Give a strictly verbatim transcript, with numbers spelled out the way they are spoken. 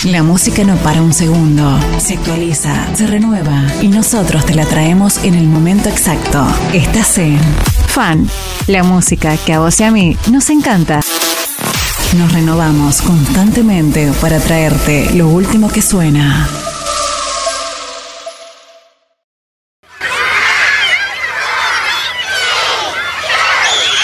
La música no para un segundo, se actualiza, se renueva y nosotros te la traemos en el momento exacto. Estás en Fan, la música que a vos y a mí nos encanta. Nos renovamos constantemente para traerte lo último que suena.